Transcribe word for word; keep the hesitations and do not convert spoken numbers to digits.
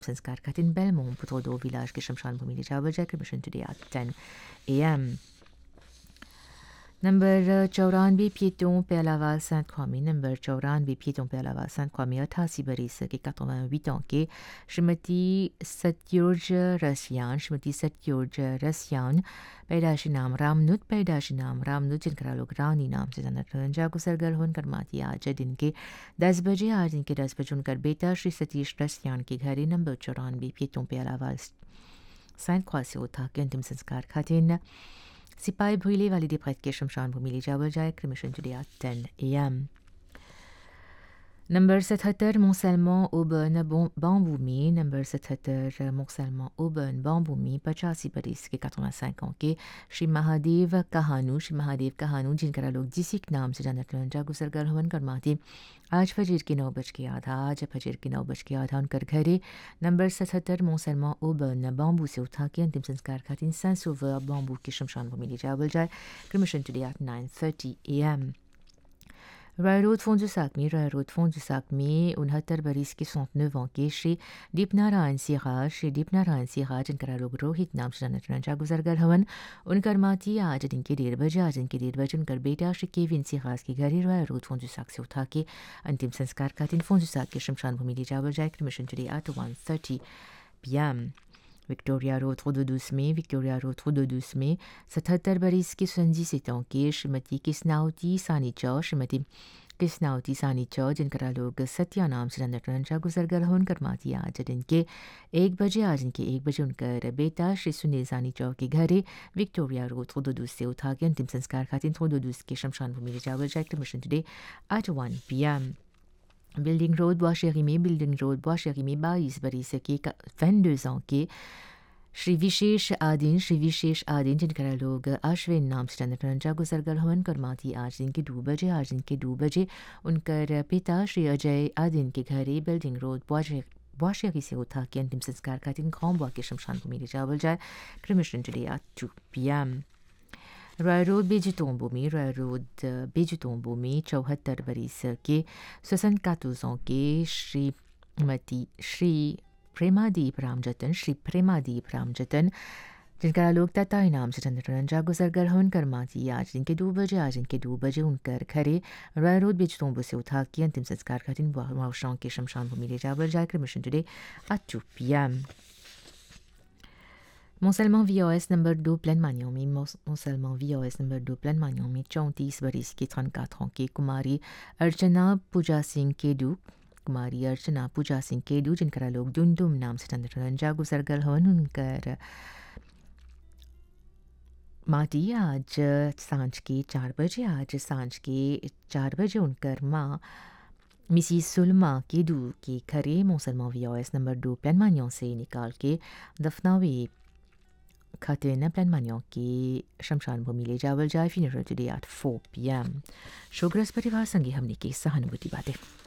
संस्कार खातिन बेलमों पुत्रो दो विलाज के शमशान भूमि ले जावल जाए क्रिमिशन टुडे एट टेन ए एम नंबर चौरानवे piétons पे अलावा सेंट क्वामी नंबर चौरानवे piétons पे अलावा सेंट क्वामी अठासी बरस के quatre-vingt-huit ans के श्रीमती सत्योर्ज रसियान श्रीमती सत्योर्ज रसियान पैदाशी नाम रामनुत पैदाशी नाम रामनुत जिनका लोग रानी नाम से जाना रंजा गुजरगल होनकर माती आज दिन के दस बजे आज दिन के दस बजे उनकर बेटा श्री सतीश रसियान के घरे नंबर चौरानवे piétons पे अलावा सेंट क्वा से उठा के अंतिम संस्कार खातिन सिपाही भूले वाली दे prêtres के शमशान भूमि ले जावल जाए क्रिमिशन टुडे एट टेन ए एम नंबर सतहत्तर मोंसेलमों ओबन बम्बूमी नंबर सतहत्तर मोंसेलमों ओबन बम्बूमी पचासी बरस के quatre-vingt-cinq ans के श्री महादेव कहानू श्री महादेव कहानू जिनका लोग जिसिक नाम से जानते हैं जा गुजरगल हवन कर माती आज फजर के नौ बज के आधा आज फजर के नौ बज के आधा उनकर घरे नंबर सतहत्तर मोंसेलमों ओबन बम्बू से उठा के अंतिम संस्कार खातिन सेंट सोवर बम्बू के शमशान भूमि ले जावल जाए cremation today at nine thirty A M Roy road phone साक में रॉय रोड फोन साक में उनहत्तर बरस के soixante-neuf ans के श्री दीपनारायण सिराज श्री दीपनारायण सिराज जिनका लोग रोहित नाम से जानते हैं गुजरगल हवन उनकर माती आज दिन के डेढ़ बजे आज दिन के डेढ़ बजे उनकर बेटा श्री केविन सिराज के घरे रॉय रोड फोन साक से उठा के अंतिम संस्कार का दिन फोन साक के शमशान भूमि ले जावल जाए cremation today at one thirty P M Victoria road Trop-de-Douce में विक्टोरिया रोड Trop-de-Douce में सतहत्तर बरस के soixante-dix-sept ans के श्रीमती किस्नावती सानीचौ श्रीमती किस्नावती सानीचौ जिनका लोग सत्या नाम से जानते हैं गुजरगल होनकर माती आज दिन के एक बजे आज दिन के एक बजे उनकर बेटा श्री सुनील सानीचौ के घरे विक्टोरिया रोड Trop-de-Douce से उठा के अंतिम संस्कार खातिन Trop-de-Douce के शमशान भूमि ले जावल जाए cremation today at one P am building road बोis-chérie में बिल्डिंग रोड बोis-chérie में बाईस बरस के vingt-deux ans के श्री विशेष आदिन श्री विशेष आदिन जिनका लोग अश्विन नाम से जानते हैं गुजरगल हवन कर माती आज दिन के दो बजे आज दिन के दो बजे उनकर पिता श्री अजय आदिन के घरे बिल्डिंग रोड बोis-chérie से उठा के अंतिम संस्कार खातिन ग्रांड के शमशान भूमि ले जावल जाए cremation today at two P M Roy road बेजुतोंबो में रॉय रोड बेजुतोंबो में चौहत्तर बरस के soixante-quatorze ans के श्रीमती श्री प्रेमादीप रामजतन श्री प्रेमादीप रामजतन जिनका लोग तताई नाम से जानते हैं जा गुजरगल होनकर माती आज दिन के दो बजे आज दिन के दो बजे उनकर घरे रॉय रोड बेजुतोंबो से उठा के अंतिम संस्कार खातिन वाउशां के शमशान भूमि ले जावल जाए cremation today at two P M Montselman V O S number दो प्लान मानियों में Montselman V O S number दो प्लान मानियों में चौंतीस बरस के trente-quatre ans की कुमारी अर्चना पूजा सिंह केडू कुमारी अर्चना पूजा सिंह केडू जिनका लोग दुमदुम नाम से जानते हैं जा गुजरगल हवन उनकर माती आज सांझ के चार बजे आज सांझ के चार बजे उनकर माँ मिसिस सुलमा केडू के घरे Montselman V O S number दो प्लान मानियों से निकाल के दफनावे खातिन प्लान मानियों की शमशान भूमि ले जावल जाए funeral today at four P M शोग्रस्त परिवार संगे हमने की सहानुभूति बातें